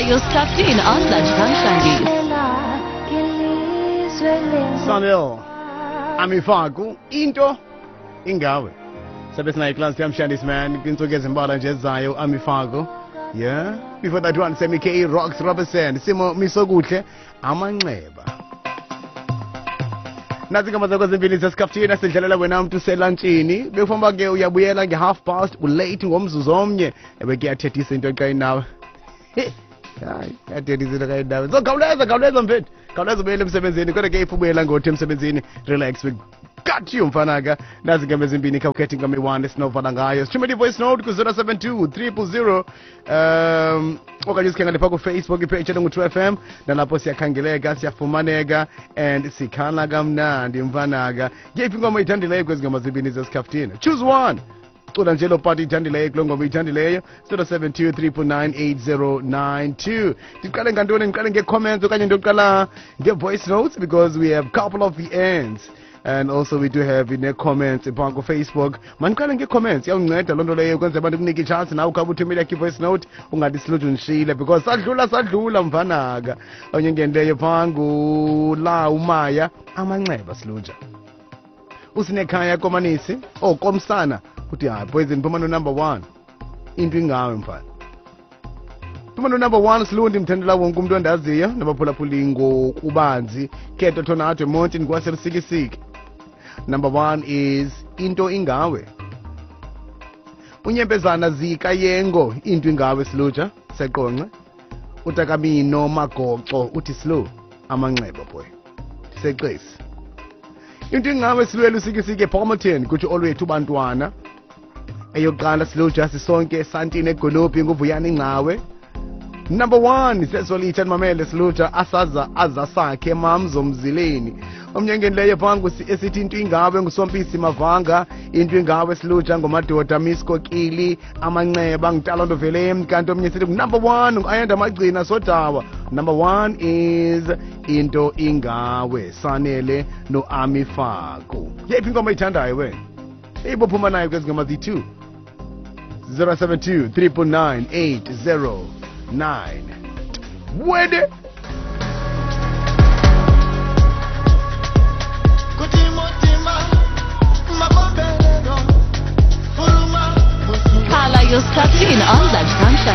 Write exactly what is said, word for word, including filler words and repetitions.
your thirteen on Lunchtime Sundays. Sanel Amifaku into ingawe sabe sina iclass yamshandis man kwinsuku ezimbalwa nje ezayo Amifaku. Yeah, before that one Semi K Rocks Robertson Simo Misokuhle amanxeba. Nazi kama zakho zimbili zesikaftina sidlalela wena mntu selantshini bekufamba ke uyabuyela nge half past ulate ngomzuzu omnye ebekuyathetisa into eqayi nawe. Hayi yathetisa into eqayi nawe. So khawuleza khawuleza mfethu khawuleza ubuyele emsebenzini kodwa ke ifubuyela ngothi emsebenzini relax we got you mfanaka. Nazi kama zimbini khawukhethi ngame one sinovala ngayo stream voice note ku zero seven two three zero zero um okanye sikhangele pha ku Facebook ipage engu two F M nalapho siyakhangeleka siyafumaneka and sikhala kamnandi mfanaka. Ngiyiphi ingoma oyithandileyo kwezi ngoma zimbini zesikaftina? Choose one. Cula nje lo party ithandileyo kulo ngoma oyithandileyo zero seven two three nine eight zero nine two. Ndiqale ngantoni? Ndiqale nge-comments okanye ndiyoqala nge-voice notes because we have couple of the ends. And also we do have in the comments upon Facebook. Maniqale nge-comments yawunceda loo nto leyo kwenza abantu kunike chance nawe ukhabe uthumela ki-voice note ungadisilute undishile because sadlula sadlula mvanaka. Onye ngendeyo phangu la umaya amanxeba siluja. Usinekhaya komanisi oh komsana uthi hayi poison phuma no number one into ingawe mfana. Phuma no number one silundi mthendela wonke umuntu ondaziyo nabaphulaphuli ngokubanzi khetho thona athi monti ngwasesikisiki. Number one is into ingawe. Unyempezana zika yengo into ingawe siluja seqonce. Utakamino magoxo uthi slow amanxeba boy. Seqisi. Into ingawe silwela usikisike Palmerton kuthi alwethu bantwana. Eyoqala siluja sisonke santini egolophi nguvuyana ingcawe. Number one sesolitha mamele siluja asaza azasakhe mamzomzileni. Omnyangeni leyo phangu esithi into ingawe ngusompisi mavanga into ingawe siluja ngomadoda Misko Kili amanxeba ngitala ndo vele emkanto omnye sithi number one ayanda magcina sodawa. Number one is into ingawe Sanele no Amifaku. Yephi ingoma oyithandayo wena? Eyibophuma nayo kwezi ngoma zi-two zero seven two three nine eight zero nine. Wede Kala your thirteen on Lunchtime Sundays.